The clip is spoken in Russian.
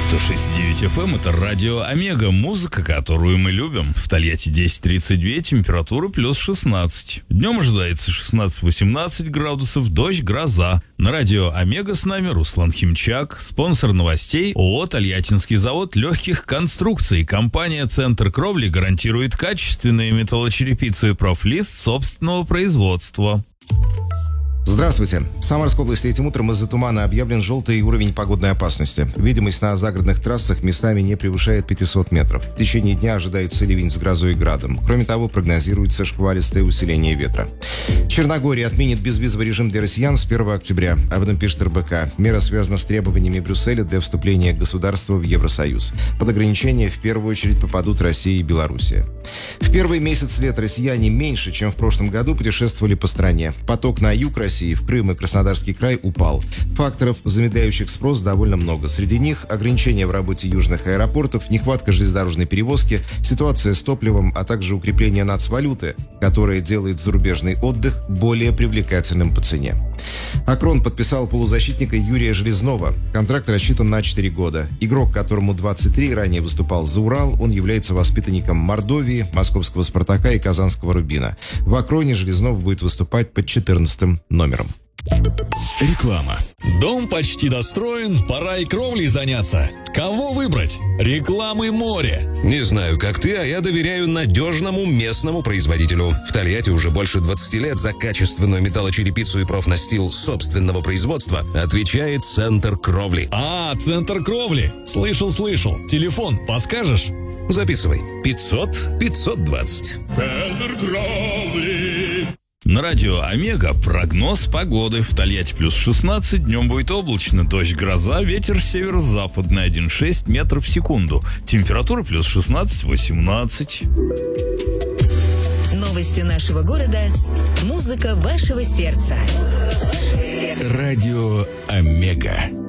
106.9 FM — это радио Омега, музыка, которую мы любим. В Тольятти 10:32, температура плюс 16. Днем ожидается 16-18 градусов, дождь, гроза. На радио Омега с нами Руслан Химчак, спонсор новостей ООО «Тольяттинский завод легких конструкций». Компания «Центр Кровли» гарантирует качественные металлочерепицы и профлист собственного производства. Здравствуйте. В Самарской области этим утром из-за тумана объявлен желтый уровень погодной опасности. Видимость на загородных трассах местами не превышает 500 метров. В течение дня ожидается ливень с грозой и градом. Кроме того, прогнозируется шквалистое усиление ветра. Черногория отменит безвизовый режим для россиян с 1 октября. Об этом пишет РБК. Мера связана с требованиями Брюсселя для вступления государства в Евросоюз. Под ограничения в первую очередь попадут Россия и Белоруссия. В первый месяц лет россияне меньше, чем в прошлом году, путешествовали по стране. Поток на юг России, в Крым и Краснодарский край упал. Факторов, замедляющих спрос, довольно много. Среди них ограничения в работе южных аэропортов, нехватка железнодорожной перевозки, ситуация с топливом, а также укрепление нацвалюты, которое делает зарубежный отдых более привлекательным по цене. Акрон подписал полузащитника Юрия Железнова. Контракт рассчитан на 4 года. Игрок, которому 23, ранее выступал за Урал, он является воспитанником Мордовии, московского «Спартака» и казанского «Рубина». В Акроне Железнов будет выступать под 14 номером. Реклама. Дом почти достроен, пора и кровлей заняться. Кого выбрать? Рекламы море. Не знаю, как ты, а я доверяю надежному местному производителю. В Тольятти уже больше 20 лет за качественную металлочерепицу и профнастил собственного производства отвечает «Центр Кровли». «Центр Кровли». Слышал. Телефон подскажешь? Записывай. 500-520. Центр Кровли. На радио Омега прогноз погоды. В Тольятти плюс 16, днем будет облачно, дождь, гроза, ветер северо-западный 1,6 метров в секунду. Температура плюс 16-18. Новости нашего города. Музыка вашего сердца. Радио Омега.